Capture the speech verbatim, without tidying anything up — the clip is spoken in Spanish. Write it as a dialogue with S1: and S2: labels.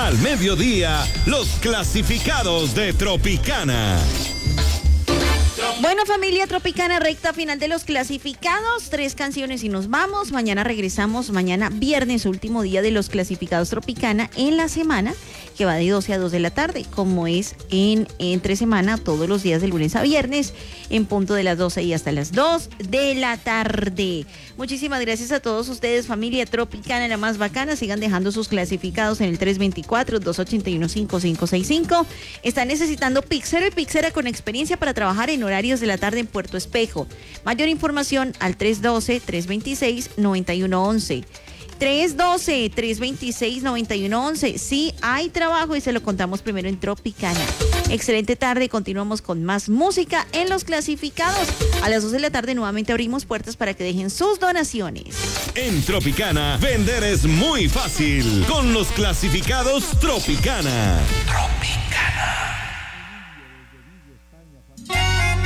S1: Al mediodía, los clasificados de Tropicana.
S2: Bueno, familia Tropicana, recta final de los clasificados, tres canciones y nos vamos. Mañana regresamos, mañana viernes, último día de los clasificados Tropicana en la semana, que va de doce a dos de la tarde, como es en entre semana, todos los días de lunes a viernes, en punto de las doce y hasta las dos de la tarde. Muchísimas gracias a todos ustedes, familia Tropicana, la más bacana. Sigan dejando sus clasificados en el tres dos cuatro, dos ocho uno, cinco cinco seis cinco. Están necesitando pixero y pixera con experiencia para trabajar en horarios de la tarde en Puerto Espejo. Mayor información al tres uno dos, tres dos seis, nueve uno uno uno. tres uno dos, tres dos seis, nueve uno uno uno. Sí, hay trabajo y se lo contamos primero en Tropicana. Excelente tarde, continuamos con más música en los clasificados. A las dos de la tarde nuevamente abrimos puertas para que dejen sus donaciones.
S1: En Tropicana, vender es muy fácil con los clasificados Tropicana. Tropicana.